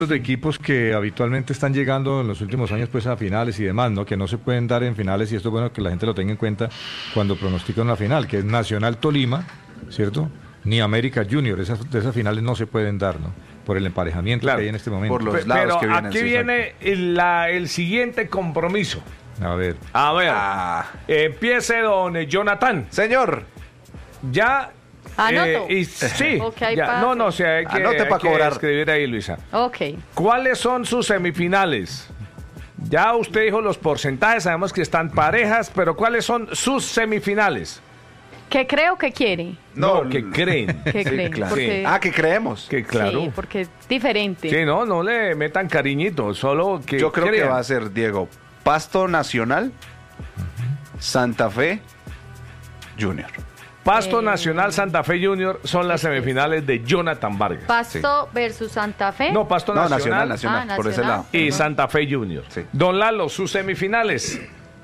de equipos que habitualmente están llegando en los últimos años pues a finales y demás, ¿no? Que no se pueden dar en finales, y esto es bueno que la gente lo tenga en cuenta cuando pronostican una final, que es Nacional Tolima, ¿cierto? Ni América Junior, de esas finales no se pueden dar, ¿no? Por el emparejamiento que hay en este momento. Por los lados Pero que vienen, aquí sí, viene el siguiente compromiso. A ver. Empiece don Jonathan. Señor. Ya. Anoto. Sí. Okay, ya, no, o sea, hay que, Anote para cobrar. escribir ahí, Luisa. Ok. ¿Cuáles son sus semifinales? Ya usted dijo los porcentajes, sabemos que están parejas, pero ¿cuáles son sus semifinales? ¿Qué creo que quiere? No, que creen. ¿Qué creen? Claro. Porque, Que creemos. Que claro. Sí, porque es diferente. Sí, no le metan cariñito, solo que Yo creo crean. que va a ser, Diego, Pasto Nacional, Santa Fe Junior. Pasto Nacional, Santa Fe Junior son las semifinales de Jonathan Vargas. Pasto versus Santa Fe. No, Pasto No, Nacional, Nacional, por ese Nacional. lado. y Santa Fe Junior. Sí. Don Lalo, sus semifinales.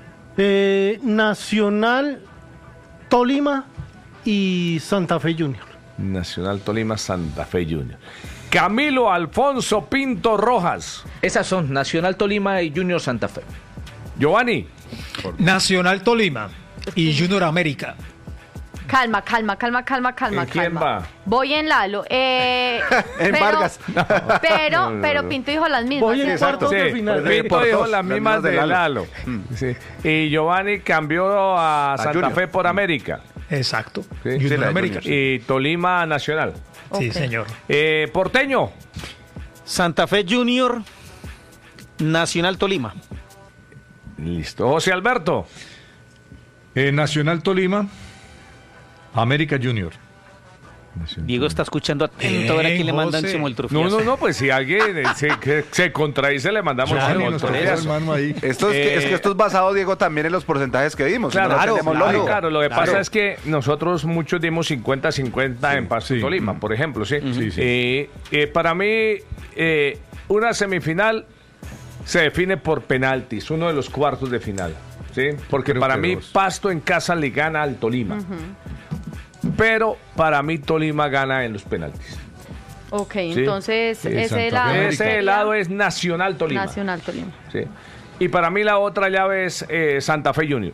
Nacional, Tolima y Santa Fe Junior. Nacional Tolima, Santa Fe Junior. Camilo Alfonso Pinto Rojas. Esas son Nacional Tolima y Junior Santa Fe. Giovanni. Nacional Tolima y Junior América. Calma. ¿En quién va? Voy en Lalo. Vargas. Pero Pinto dijo las mismas. Voy en ¿cierto? cuartos de Sí, final. Pinto Por dijo dos, las mismas de Lalo. Sí. Y Giovanni cambió a Santa Junior. Fe por América. Exacto. Sí. Junior Sí, la de América. Junior. Y Tolima Nacional. Sí, Ok. señor. Porteño. Santa Fe Junior, Nacional Tolima. Listo. José Alberto. Nacional Tolima, América Junior. Diego está escuchando atento a ver a quién le mandan José. como el trofeo. No, pues si alguien se contradice, le mandamos Claro, un nos tocó el mano ahí. Esto es que esto es basado, Diego, también en los porcentajes que dimos. Claro, Si no, no tenemos lógica. claro. Lo que pasa es que nosotros muchos dimos 50-50 en Pasto y sí. Tolima, por ejemplo, ¿sí? Sí. Para mí, una semifinal se define por penaltis, uno de los cuartos de final, ¿sí? Porque Creo para que mí dos. Pasto en casa le gana al Tolima. Pero para mí Tolima gana en los penaltis. Ok, entonces Sí, ese Santa lado. Fe. Ese lado es Nacional Tolima. Nacional Tolima. Sí. Y para mí la otra llave es Santa Fe Junior.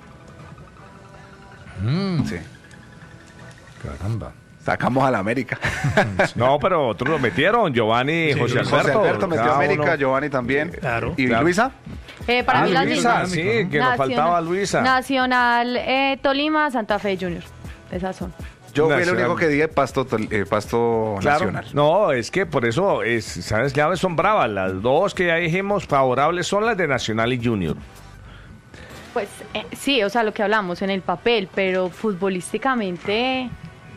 Sí. Caramba. Sacamos a la América. No, pero otros lo metieron, Giovanni y José Alberto. José Alberto metió a cada América, uno. Giovanni también. Claro. ¿Y Claro. Luisa? Para mí las Luisa, mismas. sí, que nos faltaba Luisa. Nacional Tolima, Santa Fe Junior. Esas son. Yo fui el Nacional. único que dije Pasto Claro, Nacional. no, es que por eso, ¿sabes? Llaves son bravas. Las dos que ya dijimos favorables son las de Nacional y Junior. Pues sí, o sea, lo que hablamos en el papel, pero futbolísticamente.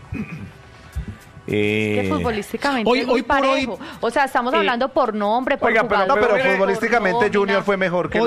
Que futbolísticamente Hoy- es muy hoy por hoy- parejo. O sea, estamos hablando por nombre, por Oiga, pero- No, jugador, pero mire, futbolísticamente por nómina. Junior fue mejor que